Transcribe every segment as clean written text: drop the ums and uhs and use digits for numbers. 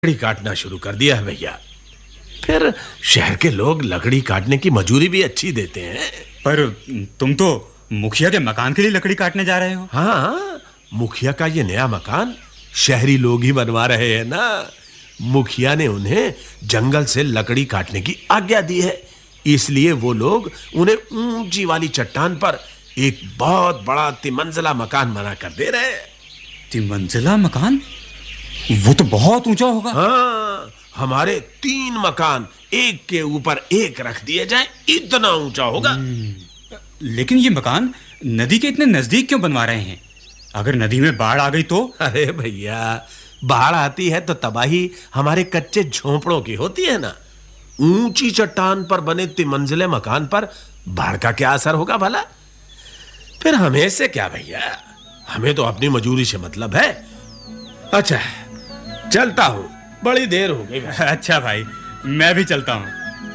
लकड़ी काटना शुरू कर दिया है भैया। फिर शहर के लोग लकड़ी काटने की मजूरी भी अच्छी देते हैं। पर तुम तो मुखिया के मकान के लिए लकड़ी काटने जा रहे हो। हाँ, मुखिया का ये नया मकान शहरी लोग ही बनवा रहे हैं ना। मुखिया ने उन्हें जंगल से लकड़ी काटने की आज्ञा दी है, इसलिए वो लोग उन्हें ऊंची वाली चट्टान पर एक बहुत बड़ा तिमंजिला मकान बना कर दे रहे हैं। तिमंजिला मकान? वो तो बहुत ऊंचा होगा। हाँ, हमारे 3 मकान एक के ऊपर एक रख दिए जाए, इतना ऊंचा होगा। लेकिन ये मकान नदी के इतने नजदीक क्यों बनवा रहे हैं? अगर नदी में बाढ़ आ गई तो? अरे भैया, बाढ़ आती है तो तबाही हमारे कच्चे झोंपड़ों की होती है ना। ऊंची चट्टान पर बने तिमंजिले मकान पर बाढ़ का क्या असर होगा भला? फिर हमें से क्या भैया, हमें तो अपनी मजूरी से मतलब है। अच्छा, चलता हूं, बड़ी देर हो गई। अच्छा भाई, मैं भी चलता हूं।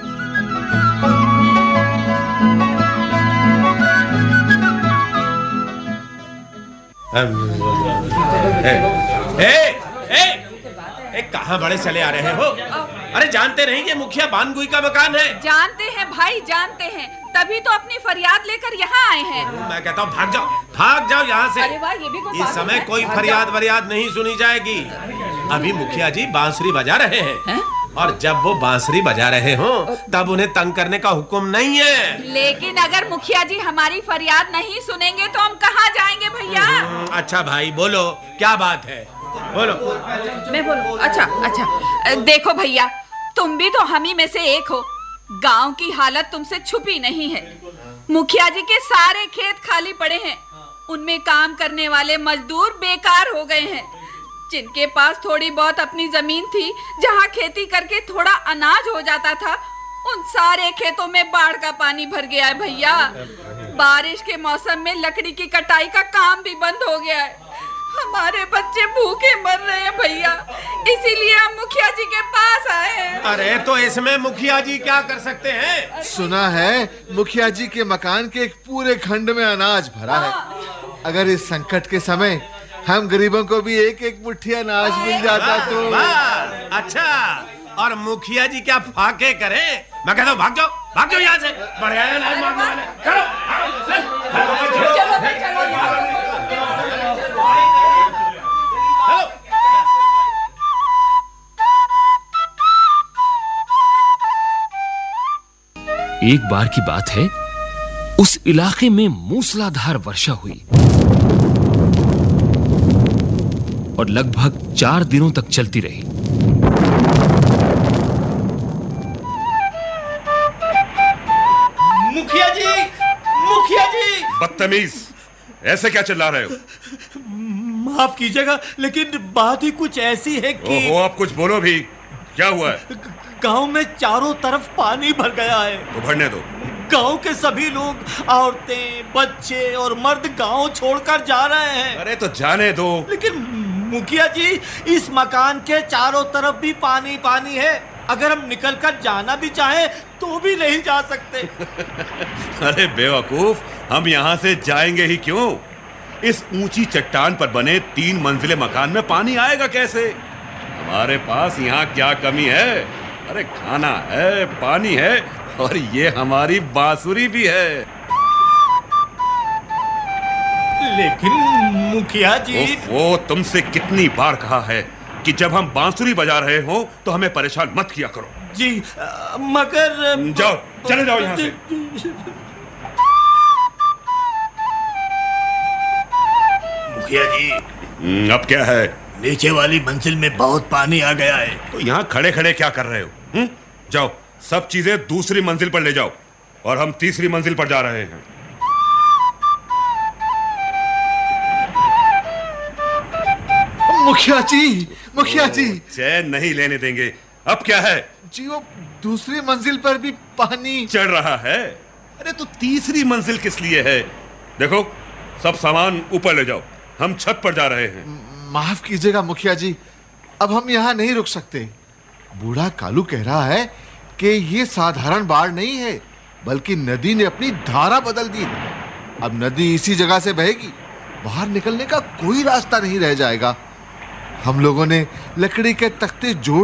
कहाँ बड़े चले आ रहे हो? अरे जानते नहीं ये मुखिया बानगुई का मकान है। जानते हैं भाई, जानते हैं, तभी तो अपनी फरियाद लेकर यहाँ आए हैं। मैं कहता हूँ भाग जाओ यहाँ से। अरे वाह, ये भी कोई इस समय कोई फरियाद नहीं सुनी जाएगी। अभी मुखिया जी बांसुरी बजा रहे हैं, और जब वो बांसुरी बजा रहे हो तब उन्हें तंग करने का हुक्म नहीं है। लेकिन अगर मुखिया जी हमारी फरियाद नहीं सुनेंगे तो हम कहाँ जाएंगे भैया? अच्छा भाई, बोलो क्या बात है, बोलो। मैं बोलूं? अच्छा, देखो भैया, तुम भी तो हम ही में से एक हो। गांव की हालत तुमसे छुपी नहीं है। मुखिया जी के सारे खेत खाली पड़े हैं, उनमें काम करने वाले मजदूर बेकार हो गए हैं। जिनके पास थोड़ी बहुत अपनी जमीन थी, जहां खेती करके थोड़ा अनाज हो जाता था, उन सारे खेतों में बाढ़ का पानी भर गया है भैया। बारिश के मौसम में लकड़ी की कटाई का काम भी बंद हो गया है। हमारे बच्चे भूखे मर रहे हैं भैया, इसीलिए हम मुखिया जी के पास आए हैं। अरे तो इसमें मुखिया जी क्या कर सकते हैं? सुना है मुखिया जी के मकान के एक पूरे खंड में अनाज भरा है। अगर इस संकट के समय हम गरीबों को भी एक एक मुट्ठी अनाज मिल जाता तो। अच्छा, और मुखिया जी क्या फाके करें? मैं कहता हूँ भाग जाओ यहाँ से। बढ़िया अनाज मांगने वाले, एक बार की बात है, उस इलाके में मूसलाधार वर्षा हुई और लगभग 4 दिनों तक चलती रही। मुखिया जी! बदतमीज, ऐसे क्या चिल्ला रहे हो? माफ कीजिएगा, लेकिन बात ही कुछ ऐसी है कि ओहो, आप कुछ बोलो भी। क्या हुआ है? गांव में चारों तरफ पानी भर गया है। तो भरने दो। गांव के सभी लोग, औरतें, बच्चे और मर्द गांव छोड़कर जा रहे हैं। अरे तो जाने दो। लेकिन मुखिया जी, इस मकान के चारों तरफ भी पानी पानी है। अगर हम निकलकर जाना भी चाहें तो भी नहीं जा सकते। अरे बेवकूफ, हम यहाँ से जाएंगे ही क्यों? इस ऊंची चट्टान पर बने 3 मंजिले मकान में पानी आएगा कैसे? हमारे पास यहाँ क्या कमी है? अरे खाना है, पानी है, और ये हमारी बांसुरी भी है। लेकिन मुखिया जी, वो तुमसे कितनी बार कहा है कि जब हम बांसुरी बजा रहे हो तो हमें परेशान मत किया करो। जी, मगर जाओ, चले जाओ यहाँ से। मुखिया जी, अब क्या है? नीचे वाली मंजिल में बहुत पानी आ गया है। तो यहाँ खड़े खड़े क्या कर रहे हो? जाओ, सब चीजें दूसरी मंजिल पर ले जाओ, और हम तीसरी मंजिल पर जा रहे हैं। मुखिया जी चैन नहीं लेने देंगे। अब क्या है? जी, वो दूसरी मंजिल पर भी पानी चढ़ रहा है। अरे तो तीसरी मंजिल किस लिए है? देखो, सब सामान ऊपर ले जाओ, हम छत पर जा रहे हैं। माफ कीजिएगा मुखिया जी, अब हम यहाँ नहीं रुक सकते। बूढ़ा कालू कह रहा है कि ये साधारण बाढ़ नहीं है, बल्कि नदी ने अपनी धारा बदल दी है। अब नदी इसी जगह से बहेगी, बाहर निकलने का कोई रास्ता नहीं रह जाएगा। हम लोगों ने लकड़ी के तख्ते जोड़